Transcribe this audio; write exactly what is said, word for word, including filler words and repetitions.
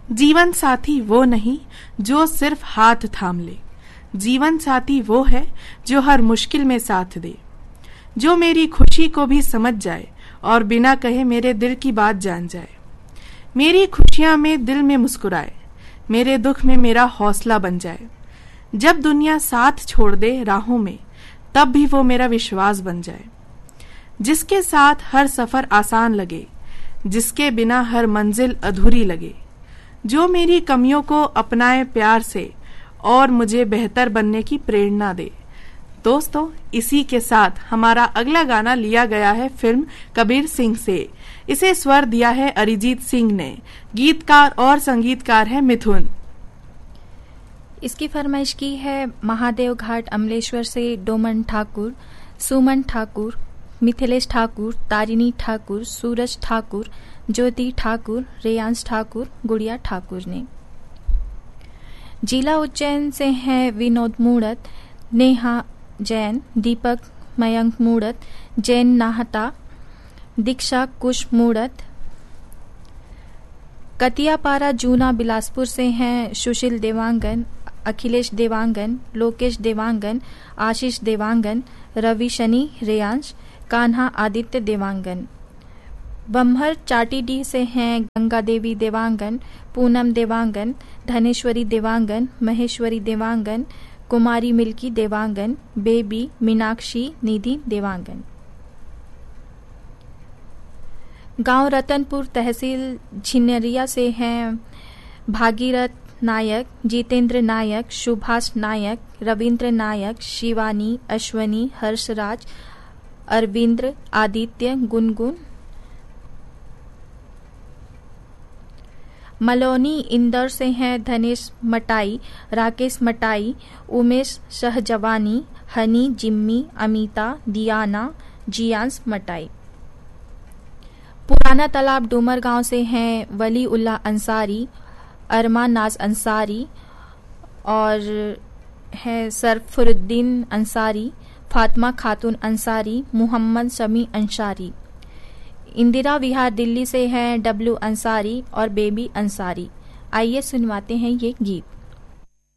जीवन साथी वो नहीं जो सिर्फ हाथ थाम ले, जीवन साथी वो है जो हर मुश्किल में साथ दे, जो मेरी खुशी को भी समझ जाए और बिना कहे मेरे दिल की बात जान जाए। मेरी खुशियां में दिल में मुस्कुराए, मेरे दुख में मेरा हौसला बन जाए। जब दुनिया साथ छोड़ दे राहों में, तब भी वो मेरा विश्वास बन जाए। जिसके साथ हर सफर आसान लगे, जिसके बिना हर मंजिल अधूरी लगे, जो मेरी कमियों को अपनाए प्यार से और मुझे बेहतर बनने की प्रेरणा दे। दोस्तों, इसी के साथ हमारा अगला गाना लिया गया है फिल्म कबीर सिंह से। इसे स्वर दिया है अरिजीत सिंह ने, गीतकार और संगीतकार है मिथुन। इसकी फरमाइश की है महादेव घाट अमलेश्वर से डोमन ठाकुर, सुमन ठाकुर, मिथिलेश ठाकुर, तारिणी ठाकुर, सूरज ठाकुर, ज्योति ठाकुर, रेयांश ठाकुर, गुड़िया ठाकुर ने। जिला उज्जैन से हैं विनोद मूड़त, नेहा जैन, दीपक मयंक मूड़त, जैन नाहटा, दीक्षा कुश मूड़त। कतियापारा जूना बिलासपुर से हैं सुशील देवांगन, अखिलेश देवांगन, लोकेश देवांगन, आशीष देवांगन, रवि शनि रेयांश, कान्हा आदित्य देवांगन। बम्हर चाटीडीह से हैं गंगा देवी देवांगन, पूनम देवांगन, धनेश्वरी देवांगन, महेश्वरी देवांगन, कुमारी मिल्की देवांगन, बेबी, मीनाक्षी, निधि देवांगन। गांव रतनपुर तहसील झिन्नरिया से हैं भागीरथ नायक, जितेंद्र नायक, सुभाष नायक, रविंद्र नायक, शिवानी, अश्वनी, हर्षराज, अरविंद्र, आदित्य, गुनगुन। मलौनी इंदौर से हैं धनेश मटाई, राकेश मटाई, उमेश सहजवानी, हनी, जिम्मी, अमिता, दियाना, जियांस मटाई। पुराना तालाब डूमर गांव से हैं वली उल्लाह अंसारी, अरमान नाज अंसारी और है सरफरुद्दीन अंसारी, फातिमा खातून अंसारी, मोहम्मद शमी अंसारी। इंदिरा विहार दिल्ली से हैं डब्लू अंसारी और बेबी अंसारी। आइए सुनवाते हैं ये गीत।